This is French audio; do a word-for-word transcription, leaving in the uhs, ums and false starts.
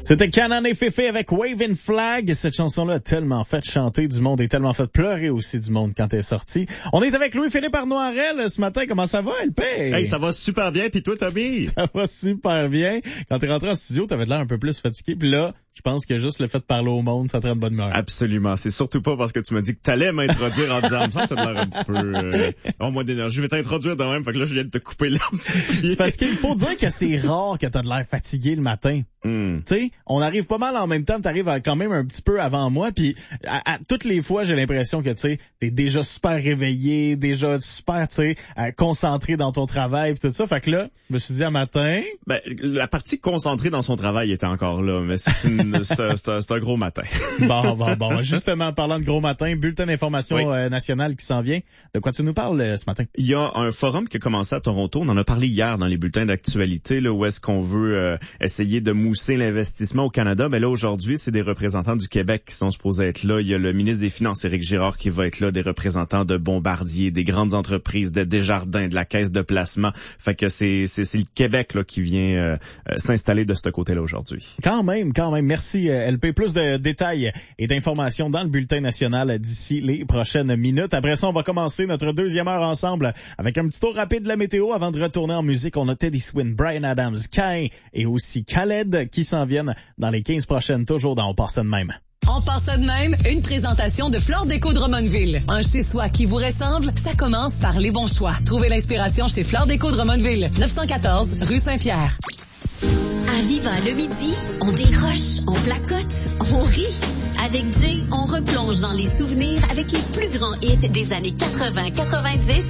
C'était Canan et Féfé avec Waving Flag. Cette chanson-là a tellement fait chanter du monde et tellement fait pleurer aussi du monde quand elle est sortie. On est avec Louis-Philippe Arnoirel ce matin. Comment ça va, L P? Hey, ça va super bien. Puis toi, Tommy? Ça va super bien. Quand t'es rentré en studio, t'avais l'air un peu plus fatigué. Puis là, je pense que juste le fait de parler au monde, ça te rend de bonne humeur. Absolument. C'est surtout pas parce que tu m'as dit que t'allais m'introduire en disant, ça, t'as de l'air un petit peu, euh, oh, moins d'énergie. Je vais t'introduire de même. Fait que là, je viens de te couper l'herbe sur le pied. C'est parce qu'il faut dire que c'est rare que t'as de l'air fatigué le matin. Mm. Tu sais, on arrive pas mal en même temps, t'arrives quand même un petit peu avant moi, puis à, à toutes les fois, j'ai l'impression que tu sais, t'es déjà super réveillé, déjà super, tu sais, euh, concentré dans ton travail, pis tout ça. Fait que là, je me suis dit un matin... Ben, la partie concentrée dans son travail était encore là, mais c'est une, c'est, un, c'est, un, c'est un gros matin. Bon, bon, bon. Justement, parlant de gros matin, bulletin d'information oui. euh, nationale qui s'en vient. De quoi tu nous parles euh, ce matin? Il y a un forum qui a commencé à Toronto. On en a parlé hier dans les bulletins d'actualité, là, où est-ce qu'on veut euh, essayer de mousser l'investissement au Canada. Mais là, aujourd'hui, c'est des représentants du Québec qui sont supposés être là. Il y a le ministre des Finances, Éric Girard, qui va être là, des représentants de Bombardier, des grandes entreprises, de Desjardins, de la Caisse de placement. Fait que c'est c'est, c'est le Québec là qui vient euh, euh, s'installer de ce côté-là aujourd'hui. Quand même, quand même. Merci, euh, L P. Plus de détails et d'informations dans le bulletin national d'ici les prochaines minutes. Après ça, on va commencer notre deuxième heure ensemble avec un petit tour rapide de la météo. Avant de retourner en musique, on a Teddy Swin, Bryan Adams, Kai et aussi Khaled qui s'en viennent dans les quinze prochaines, toujours dans On part ça de même. On part ça de même, une présentation de Flore Déco Drummondville. Un chez-soi qui vous ressemble, ça commence par les bons choix. Trouvez l'inspiration chez Flore Déco Drummondville, neuf cent quatorze rue Saint-Pierre. À Viva le midi, on décroche, on placote, on rit. Avec Jay, on replonge dans les souvenirs avec les plus grands hits des années quatre-vingts quatre-vingt-dix